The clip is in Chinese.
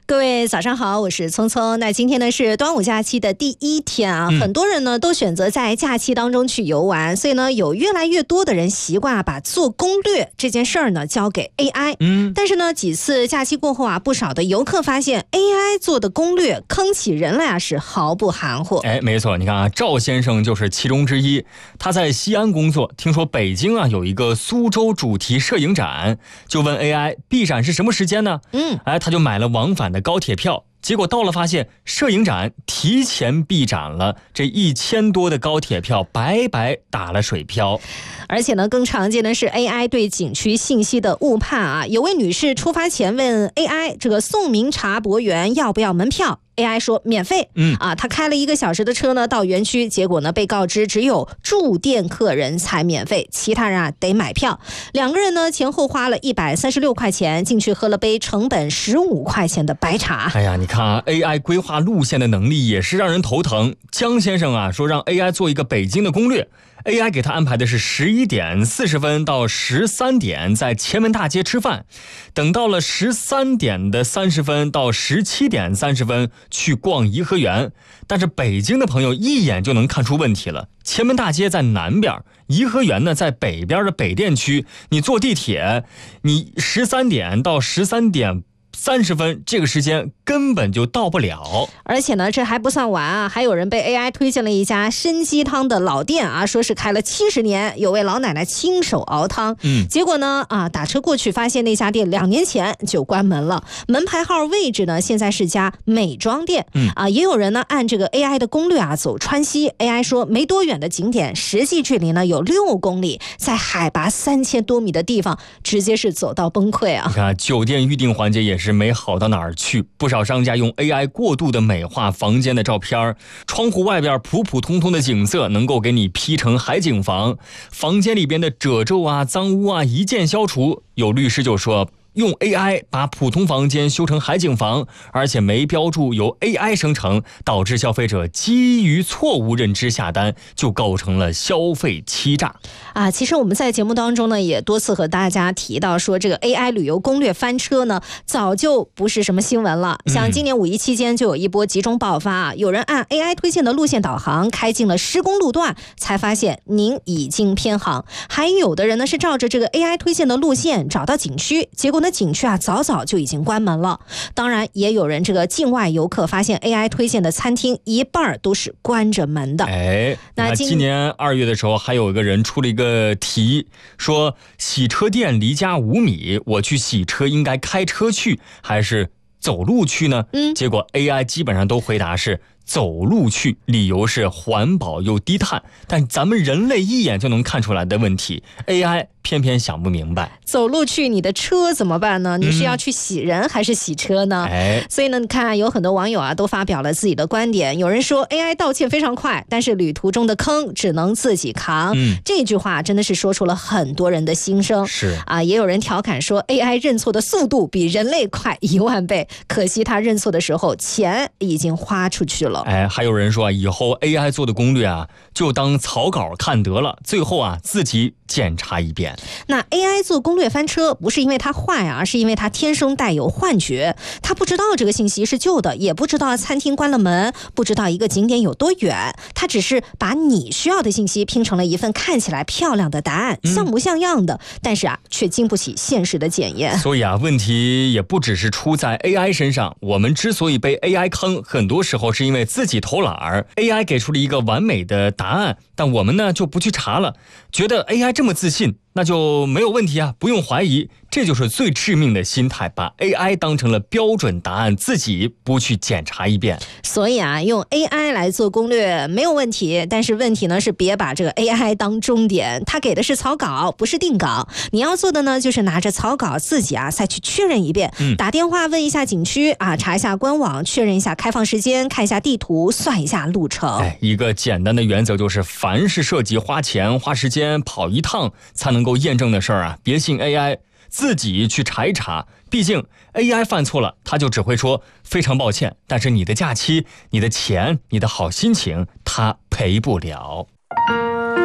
各位早上好，我是聪聪。那今天呢是端午假期的第一天啊，很多人呢都选择在假期当中去游玩，所以呢有越来越多的人习惯把做攻略这件事儿呢交给 AI。但是呢几次假期过后啊，不少的游客发现 AI 做的攻略坑起人来啊是毫不含糊。 没错，你看啊，赵先生就是其中之一。他在西安工作，听说北京啊有一个苏州主题摄影展，就问 AI 闭展是什么时间呢？他就买了往返的高铁票，结果到了发现摄影展提前闭展了，这1000多的高铁票白白打了水漂。 而且呢，更常见的是 AI 对景区信息的误判啊。有位女士出发前问 AI 这个宋明茶博园要不要门票。AI 说免费。他开了1个小时的车呢到园区，结果呢被告知只有住店客人才免费，其他人得买票。2个人呢前后花了136块钱进去喝了杯成本15块钱的白茶。 你看啊 AI 规划路线的能力也是让人头疼。江先生啊说让 AI 做一个北京的攻略， AI 给他安排的是11点40分到13点在前门大街吃饭，等到了13点的30分到17点30分去逛颐和园。但是北京的朋友一眼就能看出问题了，前门大街在南边，颐和园呢在北边的北店区，你坐地铁，你13点到13点30分这个时间根本就到不了。 而且呢这还不算完啊，还有人被 AI 推荐了一家参鸡汤的老店啊，说是开了70年，有位老奶奶亲手熬汤。结果呢打车过去发现那家店2年前就关门了，门牌号位置呢现在是家美妆店。也有人呢按这个 AI 的攻略啊走川西， AI 说没多远的景点，实际距离呢有6公里，在海拔3000多米的地方，直接是走到崩溃啊。 你看酒店预订环节也是没好到哪儿去，不少商家用 AI 过度的美化房间的照片，窗户外边普普通通的景色能够给你 P 成海景房，房间里边的褶皱啊脏污啊一键消除。有律师就说用 AI 把普通房间修成海景房，而且没标注由 AI 生成，导致消费者基于错误认知下单，就构成了消费欺诈。 其实我们在节目当中呢也多次和大家提到说，这个 AI 旅游攻略翻车呢早就不是什么新闻了。像今年5一期间就有一波集中爆发，有人按 AI 推荐的路线导航开进了施工路段，才发现您已经偏航。还有的人呢是照着这个 AI 推荐的路线找到景区，结果呢景区早早就已经关门了。当然也有人这个境外游客发现 AI 推荐的餐厅一半都是关着门的。 那今年2月的时候还有一个人出了一个题，说洗车店离家5米，我去洗车应该开车去还是走路去呢？结果 AI 基本上都回答是走路去，理由是环保又低碳。但咱们人类一眼就能看出来的问题， AI 偏偏想不明白。 走路去，你的车怎么办呢？你是要去洗人还是洗车呢？所以呢你看有很多网友都发表了自己的观点。有人说 AI 道歉非常快，但是旅途中的坑只能自己扛。这句话真的是说出了很多人的心声。也有人调侃说 AI 认错的速度比人类快1万倍，可惜他认错的时候钱已经花出去了。 还有人说以后 AI 做的攻略就当草稿看得了，最后自己检查一遍。 那 AI 做攻略翻车不是因为它坏而是因为它天生带有幻觉。它不知道这个信息是旧的，也不知道餐厅关了门，不知道一个景点有多远，它只是把你需要的信息拼成了一份看起来漂亮的答案，像模像样的，但是却经不起现实的检验。 所以问题也不只是出在 AI 身上，我们之所以被 AI 坑，很多时候是因为自己偷懒。 AI 给出了一个完美的答案，但我们呢就不去查了，觉得 AI 这么自信，那就没有问题不用怀疑。这就是最致命的心态，把 AI 当成了标准答案，自己不去检查一遍。 所以用 AI 来做攻略没有问题，但是问题呢是别把这个 AI 当终点，它给的是草稿，不是定稿。你要做的呢就是拿着草稿自己再去确认一遍，打电话问一下景区查一下官网，确认一下开放时间，看一下地图，算一下路程。 一个简单的原则就是，凡是涉及花钱花时间跑一趟才能够验证的事儿别信 AI， 自己去查一查。毕竟 AI 犯错了，他就只会说非常抱歉，但是你的假期、你的钱、你的好心情，他赔不了。